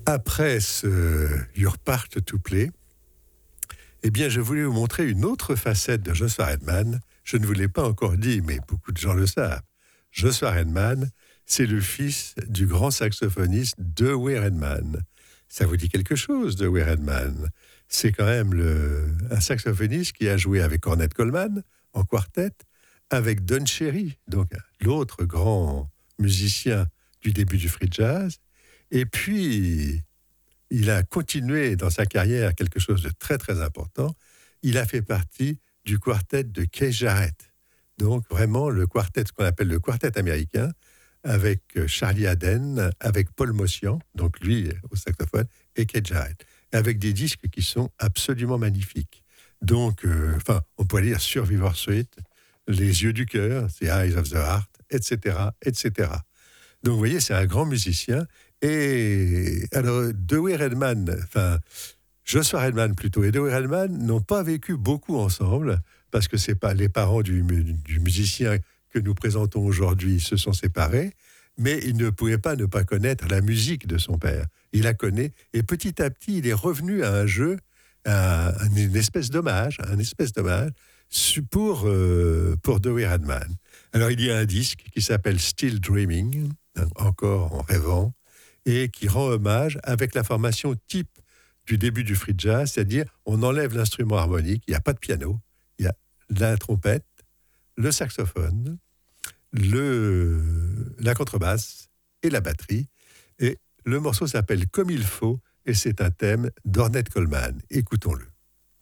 Après ce Your Part to Play, eh bien, je voulais vous montrer une autre facette de Joshua Redman. Je ne vous l'ai pas encore dit, mais beaucoup de gens le savent. Joshua Redman, c'est le fils du grand saxophoniste Dewey Redman. Ça vous dit quelque chose, Dewey Redman? C'est quand même un saxophoniste qui a joué avec Ornette Coleman en quartet, avec Don Cherry, donc l'autre grand musicien du début du free jazz. Et puis, il a continué dans sa carrière quelque chose de très, très important. Il a fait partie du quartet de Keith Jarrett. Donc, vraiment, le quartet, ce qu'on appelle le quartet américain, avec Charlie Haden, avec Paul Motian, donc lui au saxophone, et Keith Jarrett, avec des disques qui sont absolument magnifiques. Donc, on pourrait dire Survivor Suite, Les yeux du cœur, The Eyes of the Heart, etc., etc. Donc, vous voyez, c'est un grand musicien. Et alors, Dewey Redman, Joshua Redman plutôt, et Dewey Redman n'ont pas vécu beaucoup ensemble, parce que c'est pas les parents du musicien que nous présentons aujourd'hui se sont séparés, mais il ne pouvait pas ne pas connaître la musique de son père. Il la connaît, et petit à petit, il est revenu à un jeu, une espèce d'hommage pour Dewey Redman. Alors, il y a un disque qui s'appelle Still Dreaming, encore en rêvant, et qui rend hommage avec la formation type du début du free jazz, c'est-à-dire on enlève l'instrument harmonique, il n'y a pas de piano, il y a la trompette, le saxophone, la contrebasse et la batterie. Et le morceau s'appelle Comme il faut, et c'est un thème d'Ornette Coleman. Écoutons-le.